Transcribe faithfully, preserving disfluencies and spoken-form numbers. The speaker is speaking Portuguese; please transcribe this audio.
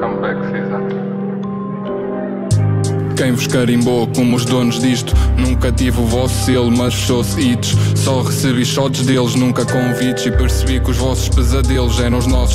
comeback season. Quem vos carimbou como os donos disto? Nunca tive o vosso selo, mas fechou-se hits. Só recebi shots deles, nunca convites. E percebi que os vossos pesadelos eram os nossos